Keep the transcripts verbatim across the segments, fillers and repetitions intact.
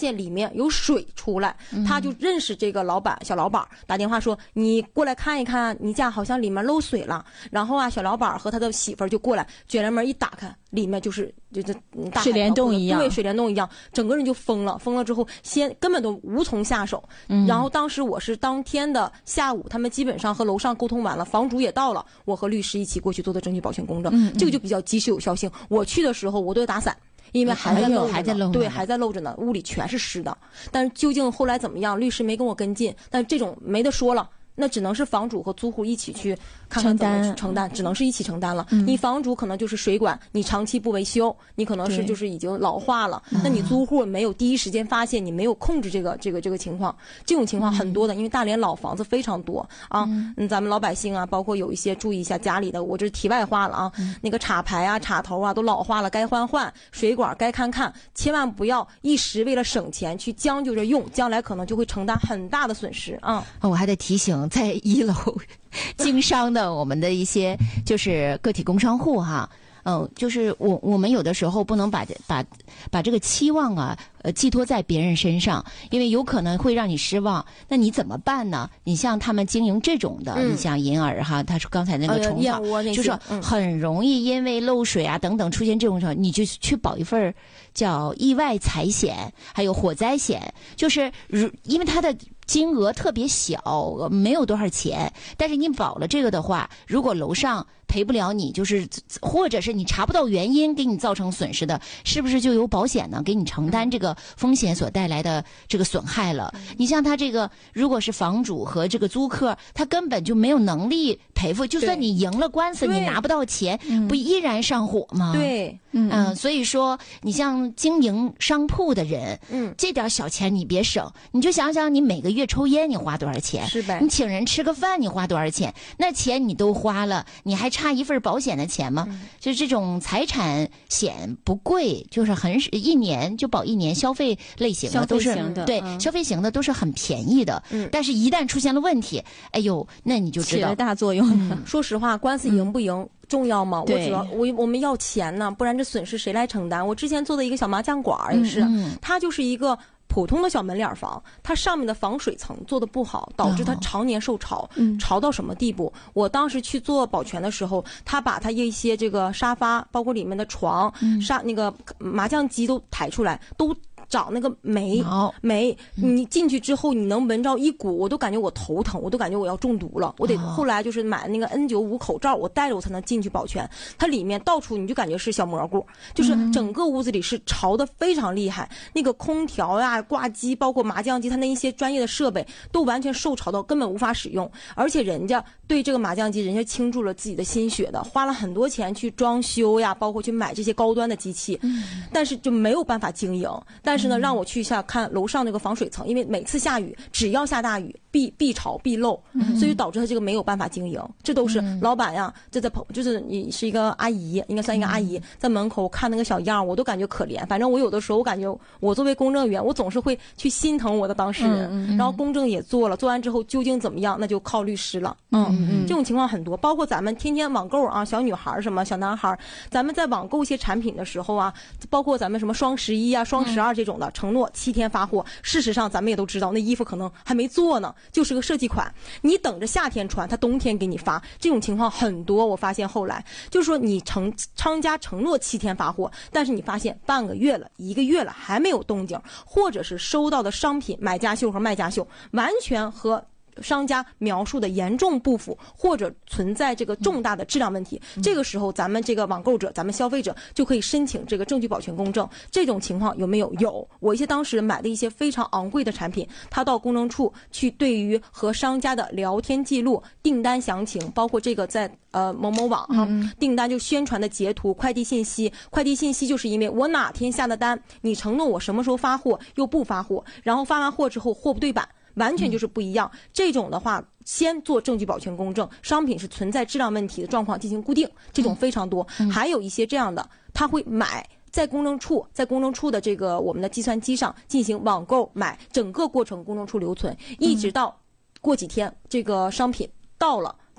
现里面有水出来，他就认识这个老板小老板，打电话说你过来看一看，你家好像里面漏水了。然后啊，小老板和他的媳妇儿就过来，卷帘门一打开，里面就是就这大水帘洞一样， 对，水帘洞一样，整个人就疯了。疯了之后，先根本都无从下手。嗯、然后当时我是当天的下午，他们基本上和楼上沟通完了，房主也到了，我和律师一起过去做的证据保全公证，嗯嗯这个就比较及时有效性。我去的时候，我都要打伞。因为还在漏着呢， 还在漏， 对，还在漏着呢，屋里全是湿的。但是究竟后来怎么样，律师没跟我跟进。但这种没得说了，那只能是房主和租户一起去看看怎么去承担，只能是一起承担了。嗯、你房主可能就是水管，你长期不维修，你可能是就是已经老化了。那你租户没有第一时间发现，你没有控制这个这个这个情况，这种情况很多的。因为大连老房子非常多啊，嗯，咱们老百姓啊，包括有一些注意一下家里的，我这是题外话了啊，嗯、那个插排啊、插头啊都老化了，该换换，水管该看看，千万不要一时为了省钱去将就着用，将来可能就会承担很大的损失啊。 哦，我还得提醒。在一楼经商的我们的一些就是个体工商户哈，嗯，就是我我们有的时候不能把把把这个期望啊呃寄托在别人身上，因为有可能会让你失望。那你怎么办呢？你像他们经营这种的，嗯、你像银耳哈，他说刚才那个虫草，呃、就是很容易因为漏水啊等等出现这种情况，你就去保一份叫意外财险，还有火灾险，就是如因为它的金额特别小，没有多少钱，但是你保了这个的话，如果楼上赔不了你，就是或者是你查不到原因给你造成损失的，是不是就有保险呢给你承担这个风险所带来的这个损害了？你像他这个，如果是房主和这个租客，他根本就没有能力赔付，就算你赢了官司，你拿不到钱，不依然上火吗？ 对， 嗯、呃，所以说你像经营商铺的人，嗯，这点小钱你别省，你就想想你每个月抽烟你花多少钱， 是呗？ 你请人吃个饭你花多少钱？那钱你都花了，你还差一份保险的钱吗？嗯、就是这种财产险不贵，就是很一年就保一年，消费类型的都是对、嗯、消费型的都是很便宜的。嗯，但是一旦出现了问题，哎呦，那你就知道起了大作用了。 嗯、说实话，官司赢不赢？嗯重要吗？我主要我我们要钱呢，不然这损失谁来承担？我之前做的一个小麻将馆也是，嗯嗯它就是一个普通的小门脸房，它上面的防水层做的不好，导致它常年受潮，嗯、潮到什么地步？我当时去做保全的时候，他把他一些这个沙发，包括里面的床、嗯、沙那个麻将机都抬出来，都长那个霉霉，你进去之后你能闻着一股，我都感觉我头疼，我都感觉我要中毒了。我得后来就是买那个 N 九十五 口罩，我戴着我才能进去保全。它里面到处你就感觉是小蘑菇，就是整个屋子里是潮的非常厉害。那个空调呀、挂机，包括麻将机，它那一些专业的设备都完全受潮到根本无法使用。而且人家对这个麻将机，人家倾注了自己的心血的，花了很多钱去装修呀，包括去买这些高端的机器，但是就没有办法经营。但是呢，让我去一下看楼上那个防水层，因为每次下雨，只要下大雨，必必潮必漏，所以导致他这个没有办法经营。这都是老板呀，这在朋就是你是一个阿姨，应该算一个阿姨，在门口看那个小样，我都感觉可怜。反正我有的时候我感觉我作为公证员，我总是会去心疼我的当事人。然后公证也做了，做完之后究竟怎么样，那就靠律师了。嗯，这种情况很多，包括咱们天天网购啊，小女孩什么小男孩，咱们在网购一些产品的时候啊，包括咱们什么双十一啊、双十二这种的，承诺七天发货，事实上咱们也都知道，那衣服可能还没做呢，就是个设计款，你等着夏天穿，他冬天给你发，这种情况很多。我发现后来就是说，你承商家承诺七天发货，但是你发现半个月了、一个月了还没有动静，或者是收到的商品买家秀和卖家秀完全和商家描述的严重不符，或者存在这个重大的质量问题，嗯、这个时候咱们这个网购者、咱们消费者就可以申请这个证据保全公证。这种情况有没有？有。我一些当时买的一些非常昂贵的产品，他到公证处去，对于和商家的聊天记录、订单详情，包括这个在呃某某网哈、嗯、订单就宣传的截图、快递信息，快递信息就是因为我哪天下的单，你承诺我什么时候发货又不发货，然后发完货之后货不对版。完全就是不一样，这种的话先做证据保全公证，商品是存在质量问题的状况进行固定，这种非常多。还有一些这样的，他会买在公证处，在公证处的这个我们的计算机上进行网购买，整个过程公证处留存，一直到过几天这个商品到了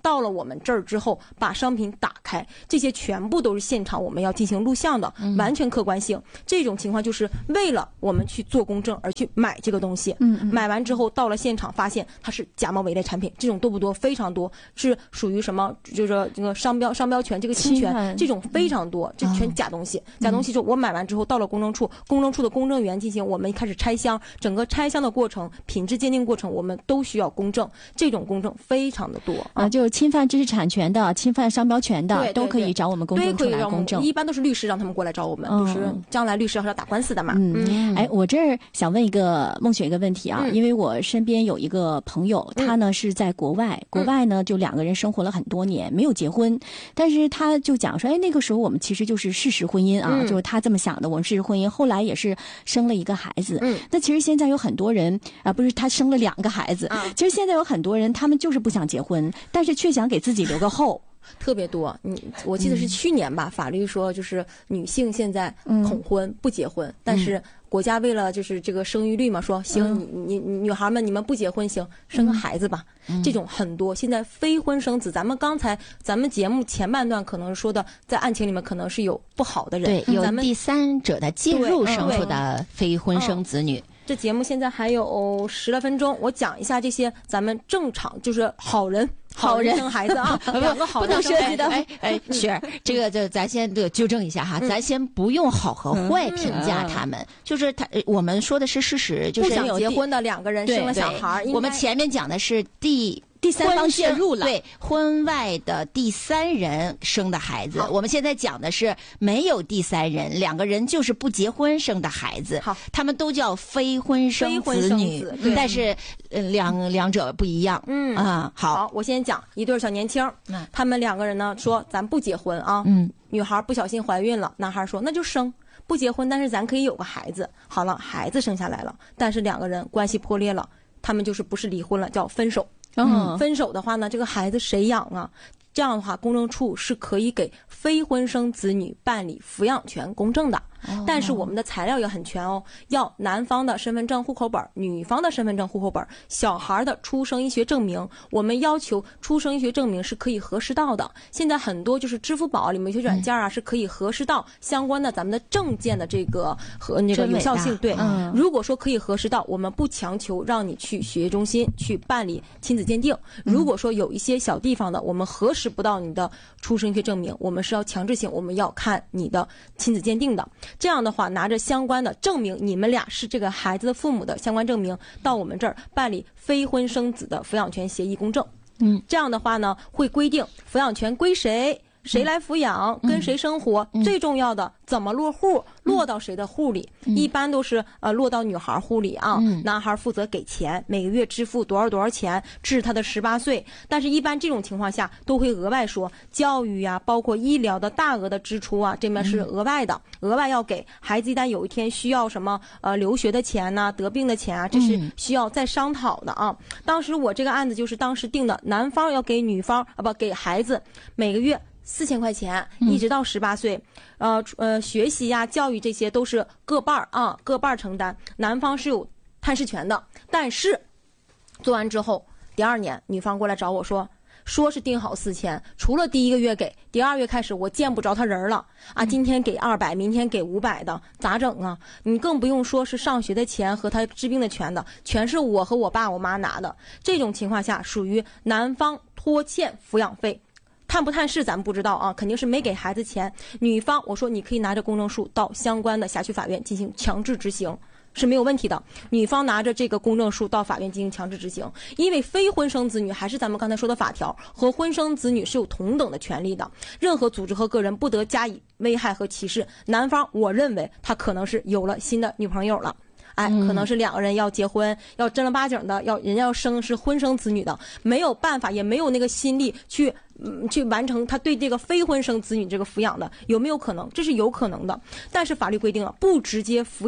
到了我们这儿之后，把商品打开，这些全部都是现场我们要进行录像的，完全客观性。这种情况就是为了我们去做公证而去买这个东西，嗯嗯买完之后到了现场发现它是假冒伪劣产品，这种多不多？非常多，是属于什么？就是这个商标商标权这个侵权，这种非常多，这全假东西。假东西之后，我买完之后到了公证处，公证处的公证员进行我们开始拆箱，整个拆箱的过程、品质鉴定过程，我们都需要公证。这种公证非常的多啊，就是侵犯知识产权的、侵犯商标权的，都可以找我们公证处来公证。 一般都是律师让他们过来找我们，就是将来律师要打官司的嘛。 嗯，哎，我这儿想问一个孟雪一个问题啊，因为我身边有一个朋友，他呢是在国外，国外呢就两个人生活了很多年，没有结婚，但是他就讲说，哎，那个时候我们其实就是事实婚姻啊，就是他这么想的，我们事实婚姻，后来也是生了一个孩子。嗯，那其实现在有很多人啊，不是他生了两个孩子，其实现在有很多人他们就是不想结婚，但是却想给自己留个后。 特别多，嗯，我记得是去年吧，嗯、法律说就是女性现在恐婚、嗯、不结婚，但是国家为了就是这个生育率嘛，说行，嗯、你你女孩们你们不结婚行，生个孩子吧，嗯、这种很多。现在非婚生子，咱们刚才咱们节目前半段可能说的，在案情里面可能是有不好的人， 对，有第三者的介入生出的非婚生子女。嗯这节目现在还有十来分钟，我讲一下这些咱们正常就是好人好人生孩子啊，两个好人生孩子的。 哎哎，雪儿，这个就咱先得纠正一下哈，咱先不用好和坏评价他们，就是他我们说的是事实，就是不想结婚的两个人生了小孩， 我们前面讲的是第。 第三方介入了， 对，婚外的第三人生的孩子。我们现在讲的是没有第三人，两个人就是不结婚生的孩子。好，他们都叫非婚生子女，但是呃两两者不一样。嗯啊，好， 好，我先讲一对小年轻，嗯，他们两个人呢说咱不结婚啊，嗯，女孩不小心怀孕了，男孩说那就生。不结婚，但是咱可以有个孩子。好了，孩子生下来了，但是两个人关系破裂了，他们就是不是离婚了，叫分手。嗯，分手的话呢，这个孩子谁养啊？这样的话，公证处是可以给非婚生子女办理抚养权公证的。但是我们的材料也很全哦，要男方的身份证户口本，女方的身份证户口本，小孩的出生医学证明，我们要求出生医学证明是可以核实到的。现在很多就是支付宝里面有些软件啊，是可以核实到相关的咱们的证件的这个和那个有效性。对，嗯、如果说可以核实到，我们不强求让你去血液中心去办理亲子鉴定。如果说有一些小地方的，我们核实不到你的出生医学证明，我们是要强制性，我们要看你的亲子鉴定的。这样的话，拿着相关的证明，你们俩是这个孩子的父母的相关证明，到我们这儿办理非婚生子的抚养权协议公证。嗯，这样的话呢，会规定抚养权归谁，谁来抚养，跟谁生活，嗯、最重要的怎么落户，落到谁的户里，嗯、一般都是呃落到女孩户里啊，嗯、男孩负责给钱，每个月支付多少多少钱，至他的十八岁。但是，一般这种情况下都会额外说教育呀、啊，包括医疗的大额的支出啊，这边是额外的，嗯、额外要给孩子。一旦有一天需要什么呃留学的钱呐、啊、得病的钱啊，这是需要再商讨的啊。嗯、当时我这个案子就是当时定的，男方要给女方啊不给孩子每个月四千块钱，一直到十八岁，呃呃，学习呀、教育这些都是各半儿啊，各半儿承担。男方是有探视权的，但是做完之后，第二年女方过来找我说，说是定好四千，除了第一个月给，第二月开始我见不着他人了啊，今天给二百，明天给五百的，咋整啊？你更不用说是上学的钱和他治病的钱的，全是我和我爸我妈拿的。这种情况下，属于男方拖欠抚养费。探不探视咱们不知道啊，肯定是没给孩子钱。女方我说你可以拿着公证书到相关的辖区法院进行强制执行，是没有问题的。女方拿着这个公证书到法院进行强制执行，因为非婚生子女还是咱们刚才说的法条，和婚生子女是有同等的权利的，任何组织和个人不得加以危害和歧视。男方我认为他可能是有了新的女朋友了。哎，可能是两个人要结婚，要正儿八经的，要人家要生是婚生子女的，没有办法，也没有那个心力去嗯去完成他对这个非婚生子女这个抚养的，有没有可能？这是有可能的，但是法律规定了，不直接抚养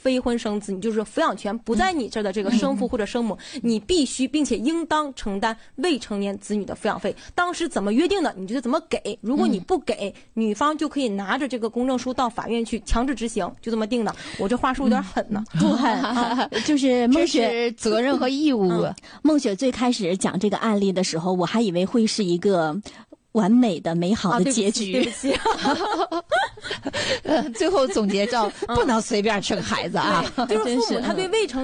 非婚生子，你就是抚养权不在你这儿的这个生父或者生母，嗯、你必须并且应当承担未成年子女的抚养费。当时怎么约定的，你就怎么给。如果你不给，嗯、女方就可以拿着这个公证书到法院去强制执行，就这么定的。我这话说有点狠呢， 不狠啊，就是孟雪责任和义务。 嗯、孟雪最开始讲这个案例的时候，我还以为会是一个完美的、美好的结局。 啊、对不起， 呃，最后总结叫不能随便生孩子啊， 就是父母他对未成